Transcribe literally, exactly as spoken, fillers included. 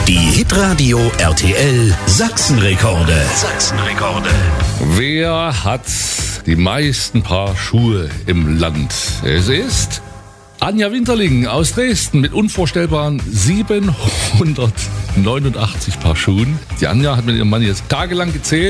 Die Hitradio R T L Sachsenrekorde. Sachsenrekorde. Wer hat die meisten Paar Schuhe im Land? Es ist Anja Winterling aus Dresden mit unvorstellbaren siebenhundertneunundachtzig Paar Schuhen. Die Anja hat mit ihrem Mann jetzt tagelang gezählt.